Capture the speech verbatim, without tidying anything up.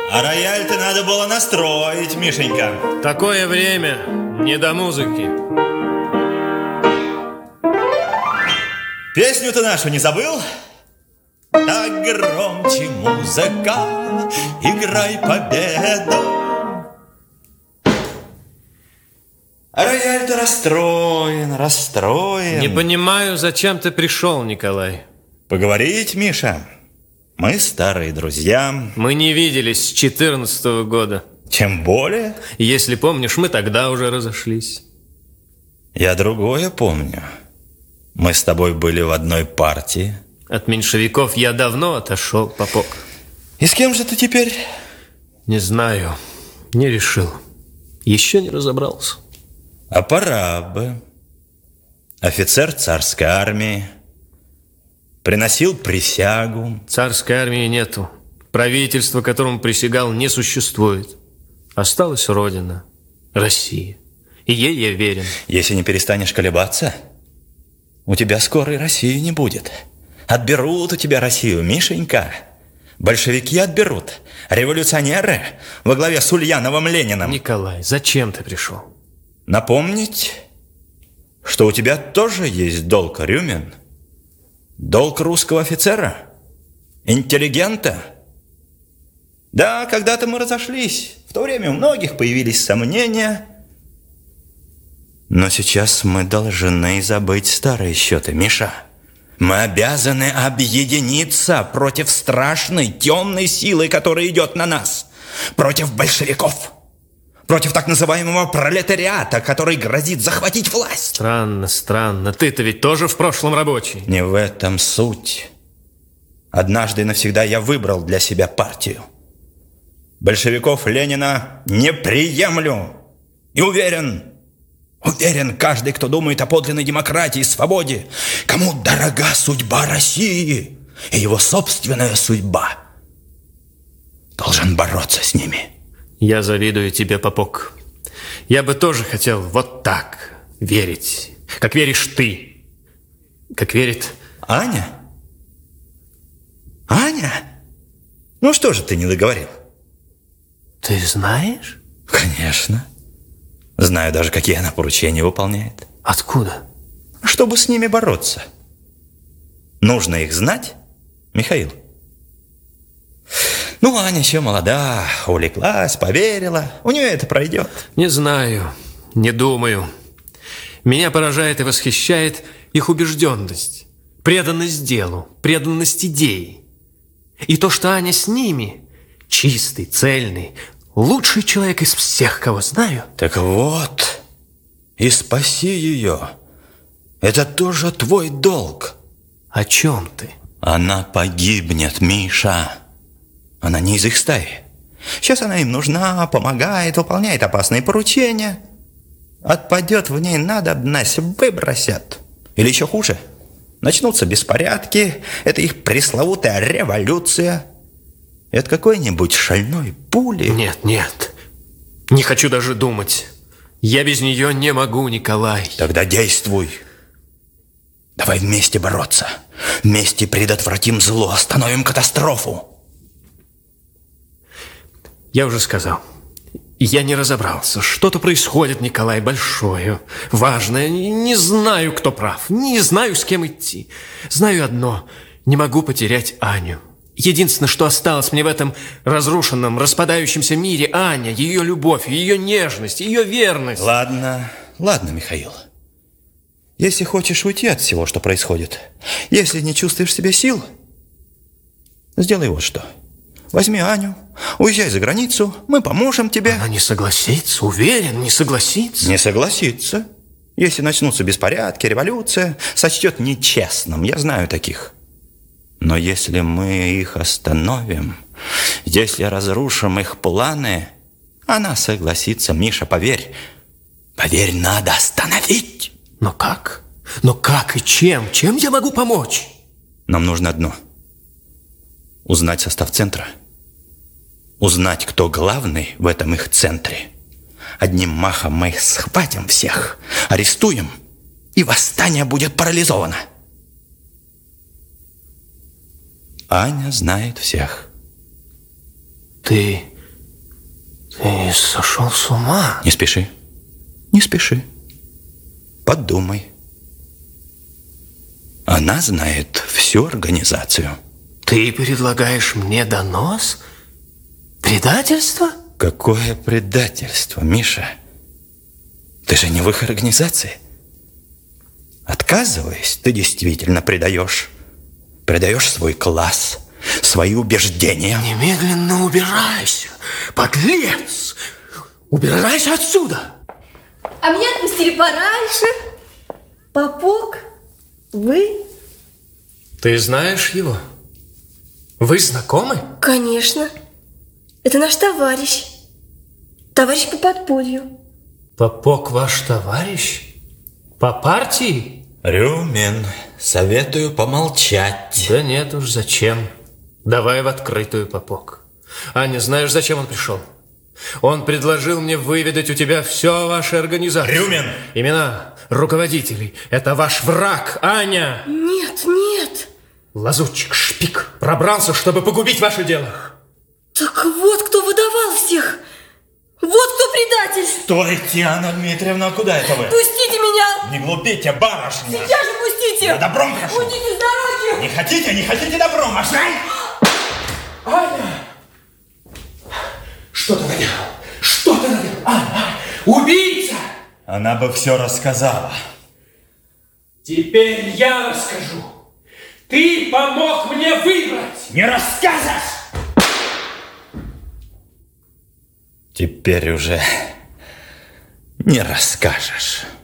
А рояль-то надо было настроить, Мишенька. Такое время, не до музыки. Песню-то нашу не забыл? Так громче, музыка, играй победу. А рояль-то расстроен, расстроен. Не понимаю, зачем ты пришел, Николай. Поговорить, Миша. Мы старые друзья. Мы не виделись с четырнадцатого года. Тем более. Если помнишь, мы тогда уже разошлись. Я другое помню. Мы с тобой были в одной партии. От меньшевиков я давно отошел, Попок. И с кем же ты теперь? Не знаю, не решил. Еще не разобрался. А пора бы. Офицер царской армии. Приносил присягу. Царской армии нету. Правительство, которому присягал, не существует. Осталась Родина, Россия. И ей я верен. Если не перестанешь колебаться, у тебя скоро и России не будет. Отберут у тебя Россию, Мишенька. Большевики отберут. Революционеры во главе с Ульяновым Лениным. Николай, зачем ты пришел? Напомнить, что у тебя тоже есть долг, Рюмин. Долг русского офицера, интеллигента. Да, когда-то мы разошлись. В то время у многих появились сомнения. Но сейчас мы должны забыть старые счеты, Миша. Мы обязаны объединиться против страшной темной силы, которая идет на нас. Против большевиков. Против так называемого пролетариата, который грозит захватить власть. Странно, странно. Ты-то ведь тоже в прошлом рабочий. Не в этом суть. Однажды и навсегда я выбрал для себя партию. Большевиков Ленина не приемлю. И уверен, уверен, каждый, кто думает о подлинной демократии и свободе, кому дорога судьба России и его собственная судьба, должен бороться с ними. Я завидую тебе, Попок. Я бы тоже хотел вот так верить, как веришь ты, как верит Аня? Аня? Ну что же ты не договорил? Ты знаешь? Конечно. Знаю даже, какие она поручения выполняет. Откуда? Чтобы с ними бороться. Нужно их знать, Михаил. Ну, Аня еще молода, увлеклась, поверила. У нее это пройдет. Не знаю, не думаю. Меня поражает и восхищает их убежденность, преданность делу, преданность идее. И то, что Аня с ними, чистый, цельный, лучший человек из всех, кого знаю. Так вот, и спаси ее. Это тоже твой долг. О чем ты? Она погибнет, Миша. Она не из их стаи. Сейчас она им нужна, помогает, выполняет опасные поручения. Отпадет в ней надобность, выбросят. Или еще хуже, начнутся беспорядки. Это их пресловутая революция. Это какой-нибудь шальной пули. Нет, нет, не хочу даже думать. Я без нее не могу, Николай. Тогда действуй. Давай вместе бороться. Вместе предотвратим зло, остановим катастрофу. Я уже сказал, я не разобрался. Что-то происходит, Николай, большое, важное. Не знаю, кто прав, не знаю, с кем идти. Знаю одно, не могу потерять Аню. Единственное, что осталось мне в этом разрушенном, распадающемся мире, Аня, ее любовь, ее нежность, ее верность. Ладно, ладно, Михаил. Если хочешь уйти от всего, что происходит, если не чувствуешь в себе сил, сделай вот что. Возьми Аню, уезжай за границу, мы поможем тебе. Она не согласится, уверен, не согласится. Не согласится. Если начнутся беспорядки, революция, сочтет нечестным, я знаю таких. Но если мы их остановим, если разрушим их планы, она согласится, Миша, поверь. Поверь, надо остановить. Но как? Но как и чем? Чем я могу помочь? Нам нужно одно. Узнать состав центра. Узнать, кто главный в этом их центре. Одним махом мы их схватим всех, арестуем, и восстание будет парализовано. Аня знает всех. Ты не сошел с ума? Не спеши, не спеши. Подумай. Она знает всю организацию. Ты предлагаешь мне донос? Предательство? Какое предательство, Миша? Ты же не в их организации. Отказываясь, ты действительно предаешь. Предаешь свой класс, свои убеждения. Немедленно убирайся, подлец! Убирайся отсюда! А меня отпустили пораньше. Попок, вы? Ты знаешь его? Вы знакомы? Конечно. Это наш товарищ. Товарищ по подполью. Попок ваш товарищ? По партии? Рюмин, советую помолчать. Да нет уж, зачем? Давай в открытую, Попок. Аня, знаешь, зачем он пришел? Он предложил мне выведать у тебя все о вашей организации. Рюмин! Имена руководителей. Это ваш враг, Аня! Нет, нет. Лазутчик, шпик, пробрался, чтобы погубить ваше дело. Так вот, кто выдавал всех. Вот кто предатель. Стойте, Анна Дмитриевна, куда это вы? Пустите меня. Не глупите, барышня. Сейчас же пустите. Я добром прошу. Уйдите с дороги. Не хотите, не хотите добром, а жаль? Аня! Что ты наделал? Что ты наделал? Аня! Убийца! Она бы все рассказала. Теперь я расскажу. Ты помог мне выбрать. Не расскажешь! Теперь уже не расскажешь.